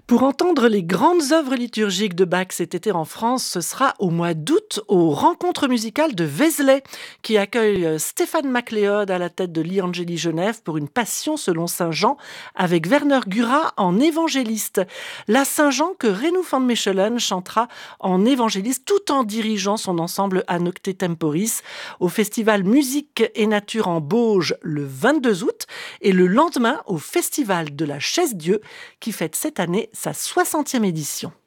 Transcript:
Pour entendre les grandes œuvres liturgiques de Bach cet été en France, ce sera au mois d'août aux Rencontres musicales de Vézelay, qui accueille Stéphane MacLeod à la tête de l'E-Angeli Genève pour une passion selon Saint Jean, avec Werner Gurat en évangéliste. La Saint Jean que Renu van Mechelen chantera en évangéliste tout en dirigeant son ensemble Anocte Temporis au festival Musique et Nature en Bauges le 22 août et le lendemain au festival de la Chaise-Dieu qui fête cette année sa 60e édition.